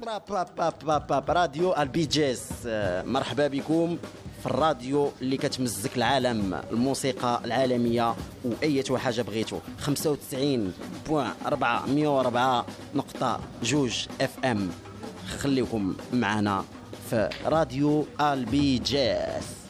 راديو البيجيس. مرحبا بكم في الراديو اللي كتمزك العالم، الموسيقى العالمية وأي حاجة بغيتو. 95.404.2 FM. خليكم معنا في راديو البيجيس.